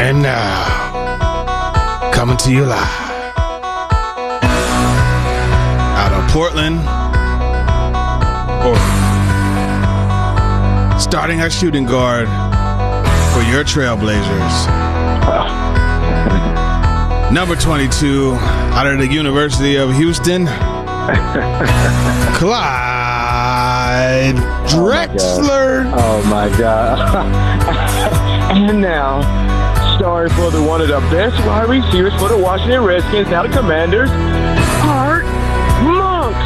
And now, coming to you live out of Portland, Oregon. Starting at shooting guard for your Trailblazers. Number 22, out of the University of Houston, Clyde Drexler. Oh, my God. And now, starring for one of the best wide receivers for the Washington Redskins, now the Commanders, Art Monk.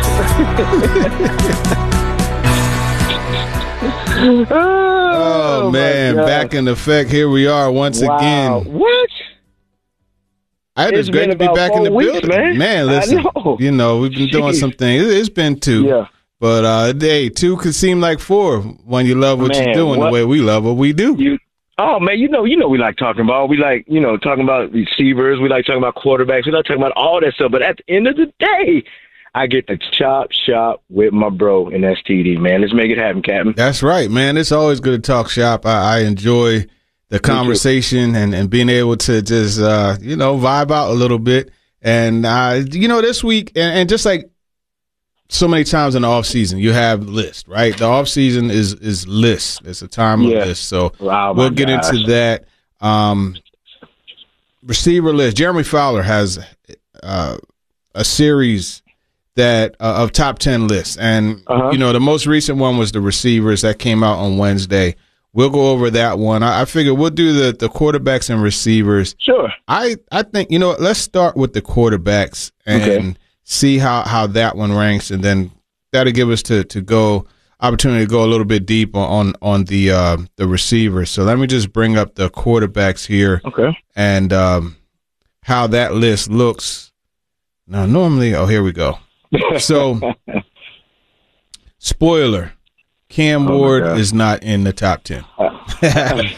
Oh man, back in effect. Here we are once again. What? It's great to be back in the building. Man, listen, we've been doing some things. It's been 2. Yeah. But, hey, 2 could seem like 4 when you love what you're doing the way we love what we do. Oh, man, you know we like talking about. We like, talking about receivers. We like talking about quarterbacks. We like talking about all that stuff. But at the end of the day, I get to chop shop with my bro in STD, man. Let's make it happen, Captain. That's right, man. It's always good to talk shop. I enjoy the conversation and being able to just, vibe out a little bit. And, this week, and just like so many times in the off season, you have lists, right? The off season is lists. It's a time of lists. So we'll get into that. Receiver list. Jeremy Fowler has a series that of top 10 lists, and the most recent one was the receivers that came out on Wednesday. We'll go over that one. I figure we'll do the quarterbacks and receivers. Sure. I think let's start with the quarterbacks and see how that one ranks, and then that'll give us opportunity to go a little bit deep on the receivers. So let me just bring up the quarterbacks here, and how that list looks. Now, normally, here we go. So, spoiler, Cam Ward is not in the top 10. Go and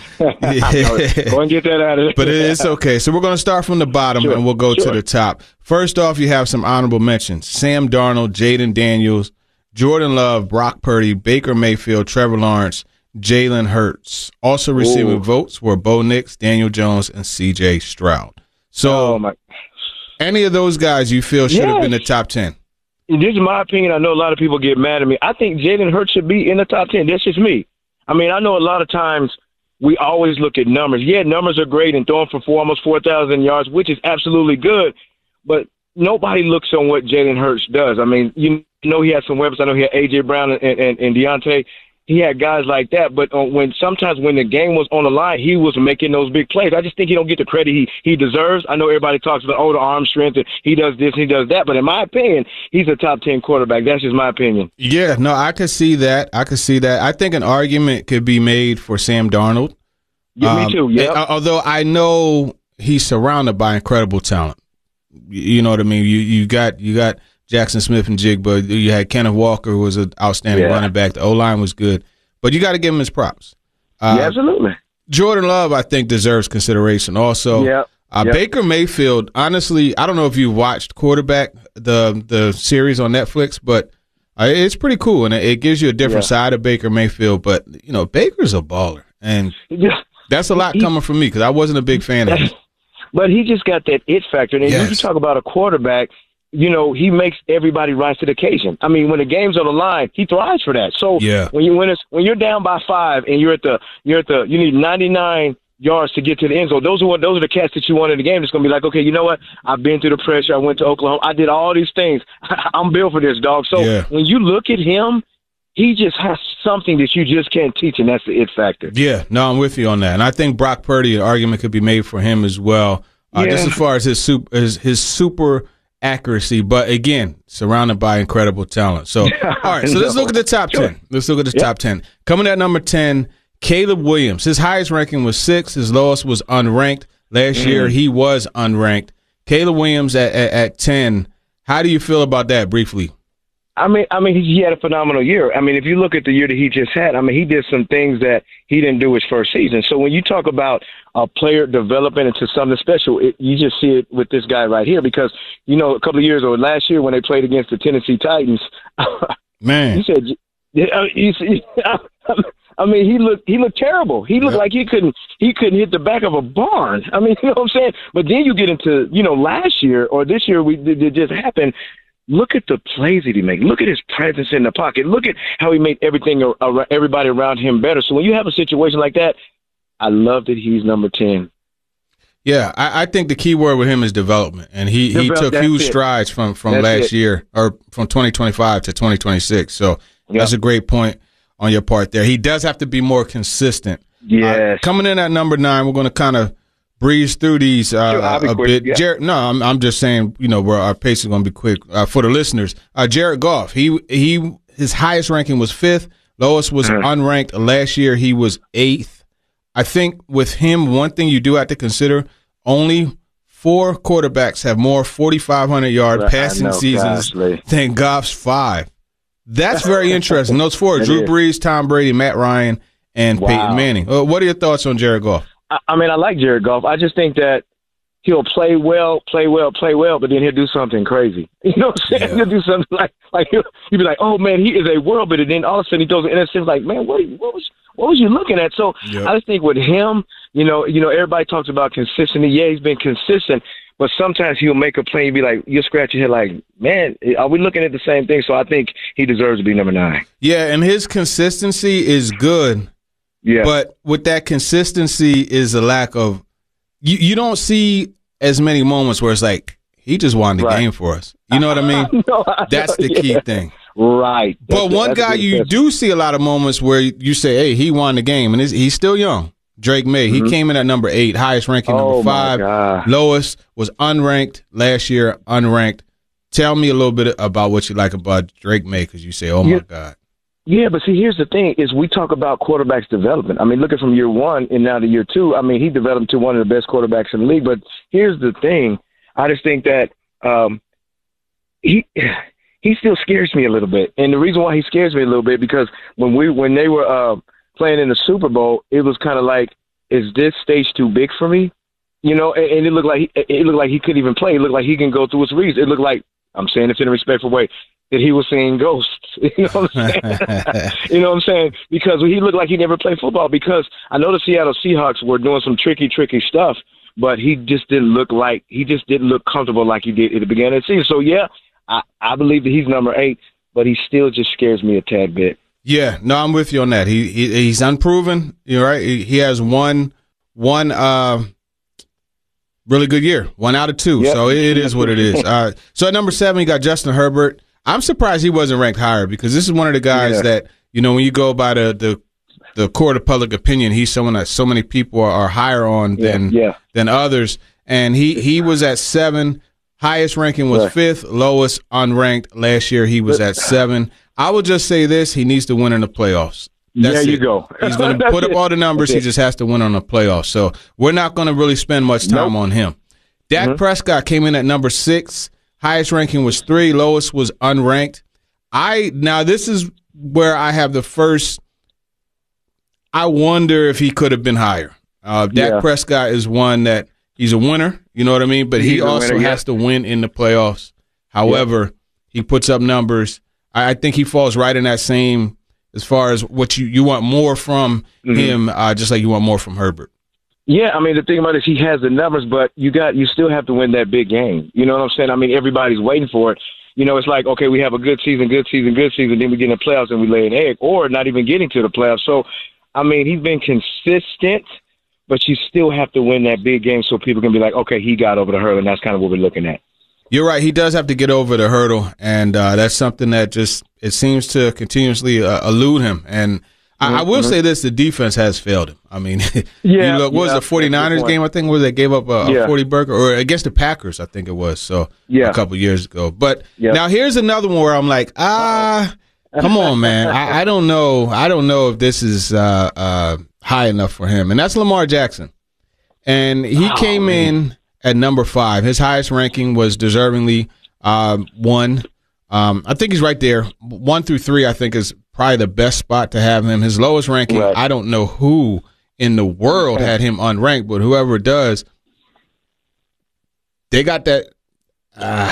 get that out of there. But it's okay. So we're going to start from the bottom, and we'll go to the top. First off, you have some honorable mentions. Sam Darnold, Jaden Daniels, Jordan Love, Brock Purdy, Baker Mayfield, Trevor Lawrence, Jalen Hurts. Also receiving votes were Bo Nix, Daniel Jones, and C.J. Stroud. So any of those guys you feel should have been the top 10? This is my opinion. I know a lot of people get mad at me. I think Jalen Hurts should be in the top 10. That's just me. I mean, I know a lot of times we always look at numbers. Yeah, numbers are great and throwing for almost 4,000 yards, which is absolutely good. But nobody looks on what Jalen Hurts does. I mean, he has some weapons. I know he had A.J. Brown and Deontay. He had guys like that, but sometimes when the game was on the line, he was making those big plays. I just think he don't get the credit he deserves. I know everybody talks about, the arm strength, and he does this, he does that, but in my opinion, he's a top 10 quarterback. That's just my opinion. Yeah, no, I could see that. I think an argument could be made for Sam Darnold. Yeah, me too, yeah. Although I know he's surrounded by incredible talent. You know what I mean? You got Jackson Smith and Jigba. You had Kenneth Walker, who was an outstanding running back. The O-line was good. But you got to give him his props. Absolutely. Jordan Love, I think, deserves consideration also. Baker Mayfield, honestly, I don't know if you watched Quarterback, the series on Netflix, but it's pretty cool, and it gives you a different side of Baker Mayfield. But, Baker's a baller, and that's a lot coming from me because I wasn't a big fan of him. But he just got that it factor. And you talk about a quarterback, he makes everybody rise to the occasion. I mean, when the game's on the line, he thrives for that. So when you're down by 5 and you need 99 yards to get to the end zone. Those are the cats that you want in the game. It's going to be like, okay, you know what? I've been through the pressure. I went to Oklahoma. I did all these things. I'm built for this, dog. So when you look at him, he just has something that you just can't teach, and that's the it factor. Yeah, no, I'm with you on that. And I think Brock Purdy, an argument could be made for him as well, just as far as his super accuracy, but again, surrounded by incredible talent. So, all right, so let's look at the top 10. Let's look at the top 10. Coming at number 10, Caleb Williams. His highest ranking was 6. His lowest was unranked. Last year, he was unranked. Caleb Williams at 10. How do you feel about that, briefly? I mean, he had a phenomenal year. I mean, if you look at the year that he just had, I mean, he did some things that he didn't do his first season. So when you talk about a player developing into something special, you just see it with this guy right here. Because, a couple of years or last year when they played against the Tennessee Titans, man, you said, I mean, he looked terrible. He looked like he couldn't hit the back of a barn. I mean, you know what I'm saying? But then you get into, last year or this year it just happened. Look at the plays that he made. Look at his presence in the pocket. Look at how he made everybody around him better. So when you have a situation like that, I love that he's number 10. Yeah, I think the key word with him is development, and he took huge strides from last year, or from 2025 to 2026. So that's a great point on your part there. He does have to be more consistent. Yes. Coming in at number 9, we're going to kind of breeze through these a bit. Yeah. Jared, no, I'm just saying, where our pace is going to be quick for the listeners. Jared Goff, his highest ranking was 5th. Lowest was unranked. Last year he was 8th. I think with him, one thing you do have to consider, only 4 quarterbacks have more 4,500-yard passing seasons than Goff's 5. That's very interesting. Those 4, Drew Brees, Tom Brady, Matt Ryan, and Peyton Manning. What are your thoughts on Jared Goff? I mean, I like Jared Goff. I just think that he'll play well, but then he'll do something crazy. You know what I'm saying? Yeah. He'll do something like you'll be like, oh, man, he is a whirlwind, and then all of a sudden he throws an interception like, man, what was you looking at? So I just think with him, everybody talks about consistency. Yeah, he's been consistent, but sometimes he'll make a play and be like, you'll scratch your head like, man, are we looking at the same thing? So I think he deserves to be number 9. Yeah, and his consistency is good. Yeah. But with that consistency is a lack of you don't see as many moments where it's like he just won the game for us. You know what I mean? That's the key thing. Right. But one guy you do see a lot of moments where you say, hey, he won the game, and he's still young. Drake May. He came in at number 8, highest ranking number 5. Lowest was unranked last year, unranked. Tell me a little bit about what you like about Drake May, because you say, oh, my God. Yeah, but see, here's the thing, is we talk about quarterbacks development. I mean, look at from year 1 and now to year 2. I mean, he developed to one of the best quarterbacks in the league. But here's the thing. I just think that he still scares me a little bit. And the reason why he scares me a little bit, because when they were playing in the Super Bowl, it was kind of like, is this stage too big for me? And it looked like he couldn't even play. It looked like he can go through his reads. It looked like, I'm saying this in a respectful way, that he was seeing ghosts. You know what I'm saying? You know what I'm saying? Because he looked like he never played football. Because I know the Seattle Seahawks were doing some tricky stuff, but he just didn't look comfortable like he did at the beginning of the season. So yeah, I believe that he's number 8, but he still just scares me a tad bit. Yeah, no, I'm with you on that. He's unproven. You're right. He has one really good year, 1 out of 2. Yep. So it is what it is. So at number 7, you got Justin Herbert. I'm surprised he wasn't ranked higher, because this is one of the guys that, when you go by the court of public opinion, he's someone that so many people are higher on than others. And he was at 7. Highest ranking was 5th, lowest unranked. Last year he was at 7. I would just say this: he needs to win in the playoffs. There you go. He's going to put up all the numbers. He just has to win on the playoffs. So we're not going to really spend much time on him. Dak Prescott came in at number 6. Highest ranking was 3. Lowest was unranked. Now this is where I have the first. I wonder if he could have been higher. Dak Prescott is one that he's a winner. You know what I mean? But he also has to win in the playoffs. However, he puts up numbers. I think he falls right in that same, as far as what you want more from him, just like you want more from Herbert. Yeah, I mean, the thing about it is he has the numbers, but you still have to win that big game. You know what I'm saying? I mean, everybody's waiting for it. It's like, okay, we have a good season, then we get in the playoffs and we lay an egg, or not even getting to the playoffs. So, I mean, he's been consistent, but you still have to win that big game so people can be like, okay, he got over the hurdle, and that's kind of what we're looking at. You're right. He does have to get over the hurdle, and that's something that just it seems to continuously elude him. And I will say this, the defense has failed him. I mean, what was the 49ers game, I think, where they gave up a 40-burger, or against the Packers, I think it was, a couple years ago. But now here's another one where I'm like, come on, man. I don't know. I don't know if this is high enough for him. And that's Lamar Jackson. And he came in at number 5. His highest ranking was deservingly 1. I think he's right there. 1 through 3, I think, is probably the best spot to have him. His lowest ranking, I don't know who in the world had him unranked, but whoever does, they got that.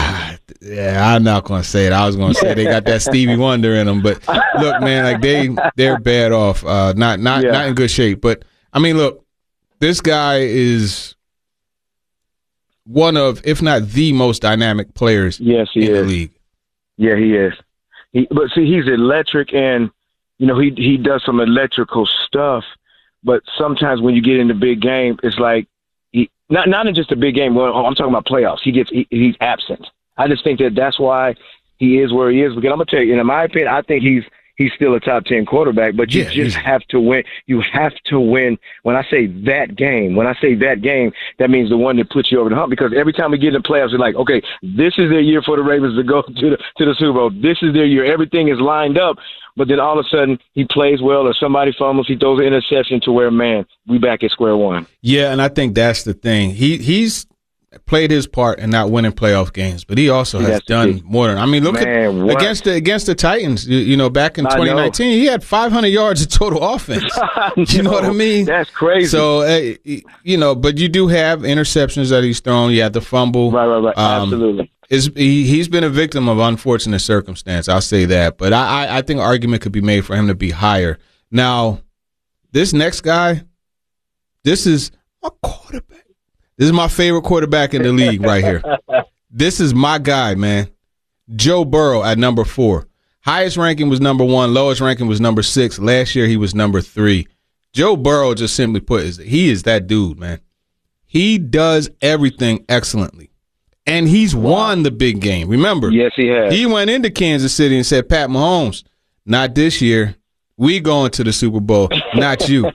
Yeah, I'm not going to say it. I was going to say they got that Stevie Wonder in them, but look, man, like they're bad off, not in good shape. But I mean, look, this guy is one of, if not the most dynamic players in the league. Yeah, he is. But see, he's electric, and he does some electrical stuff. But sometimes when you get in the big game, it's like not in just a big game. Well, I'm talking about playoffs. He's absent. I just think that's why he is where he is. Because I'm gonna tell you, in my opinion, I think he's still a top 10 quarterback. But you just have to win. You have to win. When I say that game, that means the one that puts you over the hump. Because every time we get in the playoffs, we're like, okay, this is their year for the Ravens to go to the Super Bowl. This is their year. Everything is lined up. But then all of a sudden he plays well, or somebody fumbles, he throws an interception to where, man, we back at square one. Yeah, and I think that's the thing. He's played his part in not winning playoff games, but he also has done more than. I mean, look against the Titans. Back in 2019, he had 500 yards of total offense. You know what I mean? That's crazy. So but you do have interceptions that he's thrown. You had the fumble. Right. Absolutely. He's been a victim of unfortunate circumstance. I'll say that, but I think an argument could be made for him to be higher. Now, this next guy, this is my quarterback. This is my favorite quarterback in the league right here. This is my guy, man. Joe Burrow at number 4. Highest ranking was number 1. Lowest ranking was number 6. Last year he was number 3. Joe Burrow, just simply put, he is that dude, man. He does everything excellently. And he's won the big game. Remember? Yes, he has. He went into Kansas City and said, Pat Mahomes, not this year. We going to the Super Bowl, not you.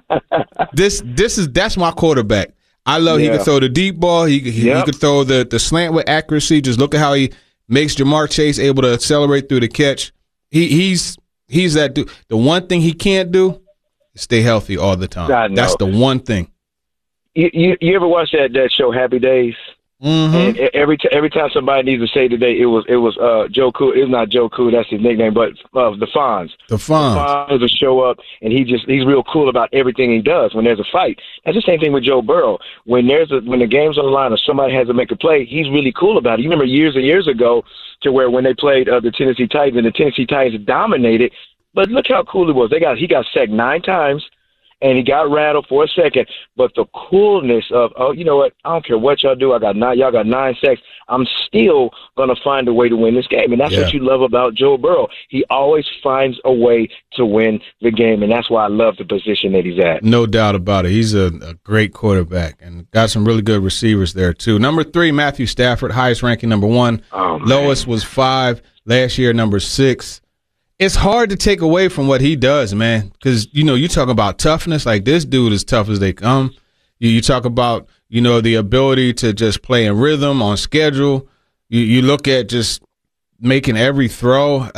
That's my quarterback. I love he can throw the deep ball. He could throw the slant with accuracy. Just look at how he makes Jamar Chase able to accelerate through the catch. He's that dude. The one thing he can't do is stay healthy all the time. That's the one thing. You ever watch that show Happy Days? Mm-hmm. And every time somebody needs to say today, it was Joe Cool. It's not Joe Cool, that's his nickname, but the Fonz. The Fonz will show up, and he's real cool about everything he does. When there's a fight, that's the same thing with Joe Burrow. When the game's on the line or somebody has to make a play, he's really cool about it. You remember years and years ago, to where when they played the Tennessee Titans, and the Tennessee Titans dominated. But look how cool it was. He got sacked 9 times. And he got rattled for a second, but the coolness of, you know what? I don't care what y'all do. Y'all got 9 sacks. I'm still gonna find a way to win this game, and that's what you love about Joe Burrow. He always finds a way to win the game, and that's why I love the position that he's at. No doubt about it. He's a great quarterback, and got some really good receivers there too. Number 3, Matthew Stafford, highest ranking, number 1. Lowest was 5 last year, number 6. It's hard to take away from what he does, man, because, you talk about toughness. Like, this dude is tough as they come. You talk about, the ability to just play in rhythm, on schedule. You look at just making every throw.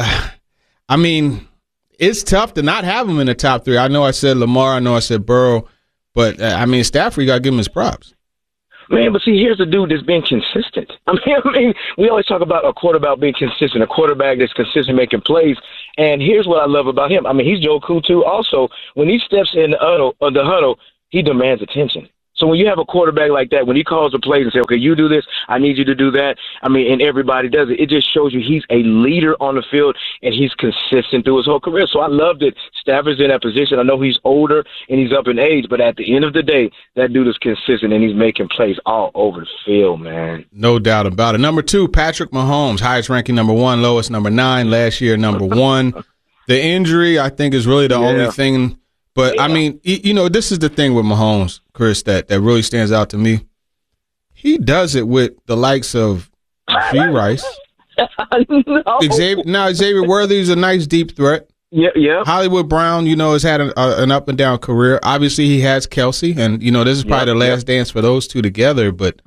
I mean, it's tough to not have him in the top 3. I know I said Lamar. I know I said Burrow. But, Stafford, you got to give him his props. Man, but see, here's a dude that's been consistent. I mean, we always talk about a quarterback being consistent, a quarterback that's consistent making plays. And here's what I love about him. I mean, he's Joe Cool, too. Also, when he steps in the huddle, he demands attention. So when you have a quarterback like that, when he calls the plays and say, okay, you do this, I need you to do that, and everybody does it, it just shows you he's a leader on the field, and he's consistent through his whole career. So I love that Stafford's in that position. I know he's older and he's up in age, but at the end of the day, that dude is consistent, and he's making plays all over the field, man. No doubt about it. Number 2, Patrick Mahomes, highest ranking, number 1, lowest, number 9, last year, number 1. The injury, I think, is really the only thing. But, this is the thing with Mahomes, Chris, that really stands out to me. He does it with the likes of G. Rice. Xavier Worthy is a nice deep threat. Yeah. Hollywood Brown, has had an up and down career. Obviously, he has Kelsey, and, this is probably the last dance for those two together. But,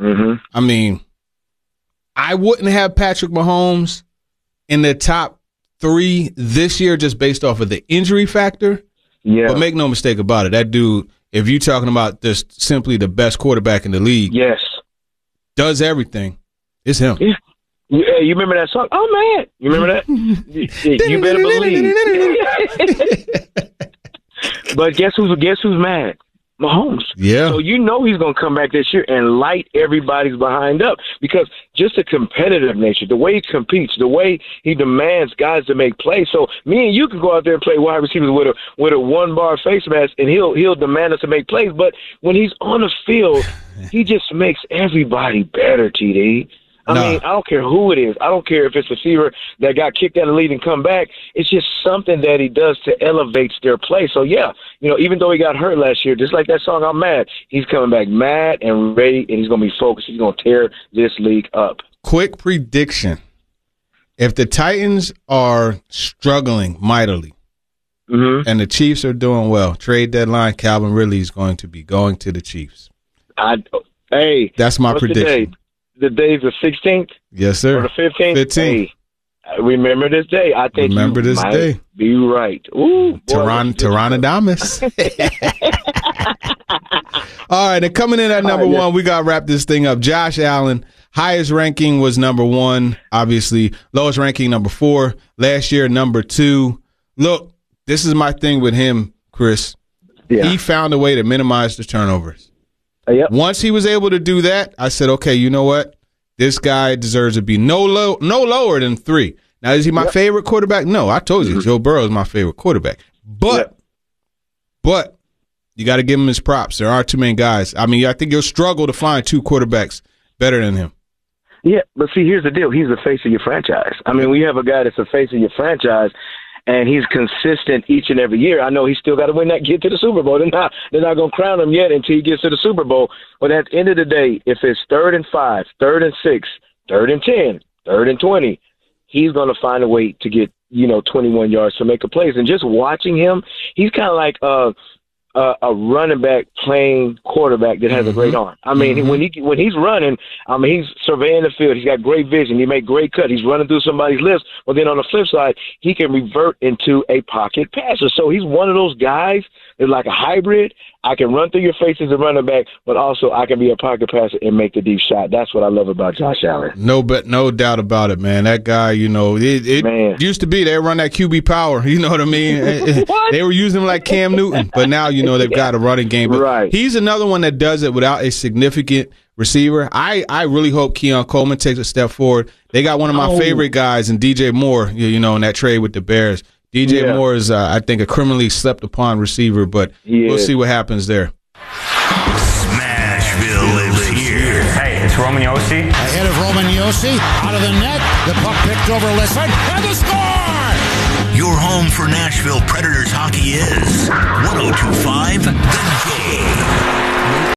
I wouldn't have Patrick Mahomes in the top 3 this year just based off of the injury factor. Yeah. But make no mistake about it, that dude, if you're talking about just simply the best quarterback in the league, does everything, it's him. Yeah. You remember that song? Oh, man. You remember that? You better believe. But guess who's mad? Mahomes. Yeah. So you know he's going to come back this year and light everybody's behind up, because just the competitive nature, the way he competes, the way he demands guys to make plays. So me and you can go out there and play wide receivers with a one-bar face mask, and he'll demand us to make plays. But when he's on the field, he just makes everybody better, TD. I mean, I don't care who it is. I don't care if it's a receiver that got kicked out of the lead and come back. It's just something that he does to elevate their play. So, yeah, even though he got hurt last year, just like that song, I'm Mad, he's coming back mad and ready, and he's going to be focused. He's going to tear this league up. Quick prediction. If the Titans are struggling mightily and the Chiefs are doing well, trade deadline, Calvin Ridley is going to be going to the Chiefs. That's my prediction. The day's the 16th? Yes, sir. Or the 15th? 15th. Hey, remember this day. I think remember you this might day. Be right. Ooh, Tyrannadamus. All right, and coming in at number one, we got to wrap this thing up. Josh Allen, highest ranking was number one, obviously. Lowest ranking, number 4. Last year, number 2. Look, this is my thing with him, Chris. Yeah. He found a way to minimize the turnovers. Yep. Once he was able to do that, I said, okay, you know what? This guy deserves to be no lower than 3. Now, is he my favorite quarterback? No, I told you, Joe Burrow is my favorite quarterback. But you got to give him his props. There aren't too many guys. I mean, I think you'll struggle to find 2 quarterbacks better than him. Yeah, but see, here's the deal. He's the face of your franchise. I mean, when you have a guy that's the face of your franchise, and he's consistent each and every year. I know he's still got to get to the Super Bowl. They're not going to crown him yet until he gets to the Super Bowl. But at the end of the day, if it's 3rd and 5, 3rd and 6, 3rd and 10, 3rd and 20, he's going to find a way to get 21 yards to make a play. And just watching him, he's kind of like a running back playing quarterback that has a great arm. I mean, when he's running, I mean, he's surveying the field. He's got great vision. He make great cut. He's running through somebody's lips. But then on the flip side, he can revert into a pocket passer. So he's one of those guys that's like a hybrid. I can run through your face as a running back, but also I can be a pocket passer and make the deep shot. That's what I love about Josh Allen. No doubt about it, man. That guy, it used to be they run that QB power. You know what I mean? They were using him like Cam Newton, but now they've got a running game. But right. He's another one that does it without a significant receiver. I really hope Keon Coleman takes a step forward. They got one of my favorite guys in DJ Moore. In that trade with the Bears. DJ Moore is, I think, a criminally slept-upon receiver, but we'll see what happens there. Smashville lives here. Hey, it's Roman Yossi. Ahead of Roman Yossi, out of the net, the puck picked over Listen, and the score! Your home for Nashville Predators hockey is 102.5 The Game.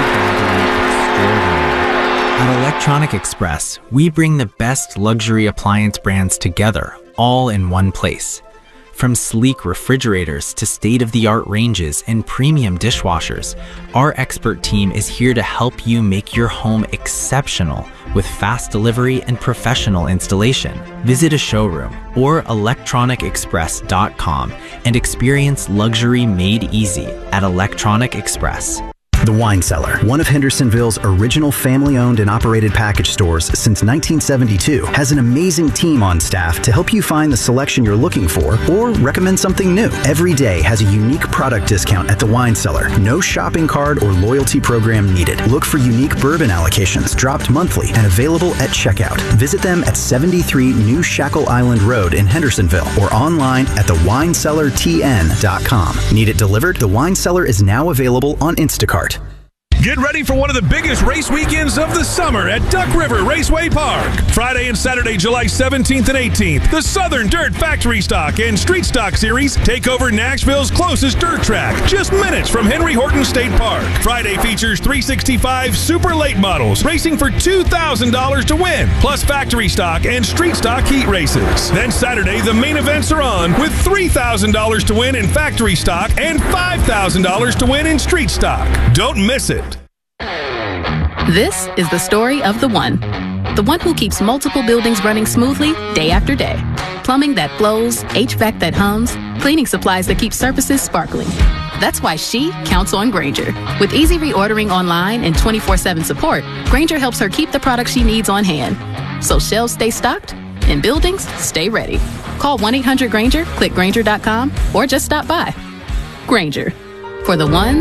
At Electronic Express, we bring the best luxury appliance brands together, all in one place. From sleek refrigerators to state-of-the-art ranges and premium dishwashers, our expert team is here to help you make your home exceptional with fast delivery and professional installation. Visit a showroom or electronicexpress.com and experience luxury made easy at Electronic Express. The Wine Cellar, one of Hendersonville's original family-owned and operated package stores since 1972, has an amazing team on staff to help you find the selection you're looking for or recommend something new. Every day has a unique product discount at The Wine Cellar. No shopping card or loyalty program needed. Look for unique bourbon allocations dropped monthly and available at checkout. Visit them at 73 New Shackle Island Road in Hendersonville or online at thewinecellartn.com. Need it delivered? The Wine Cellar is now available on Instacart. Get ready for one of the biggest race weekends of the summer at Duck River Raceway Park. Friday and Saturday, July 17th and 18th, the Southern Dirt Factory Stock and Street Stock Series take over Nashville's closest dirt track, just minutes from Henry Horton State Park. Friday features 365 super late models racing for $2,000 to win, plus factory stock and street stock heat races. Then Saturday, the main events are on with $3,000 to win in factory stock and $5,000 to win in street stock. Don't miss it. This is the story of the one who keeps multiple buildings running smoothly day after day. Plumbing that flows, HVAC that hums, cleaning supplies that keep surfaces sparkling. That's why she counts on Grainger. With easy reordering online and 24/7 support, Grainger helps her keep the products she needs on hand. So shelves stay stocked and buildings stay ready. Call 1-800-GRAINGER, click Grainger.com, or just stop by. Grainger, for the ones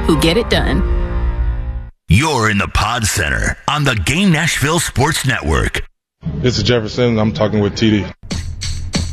who get it done. You're in the Pod Center on the Game Nashville Sports Network. This is Jefferson. I'm talking with TD.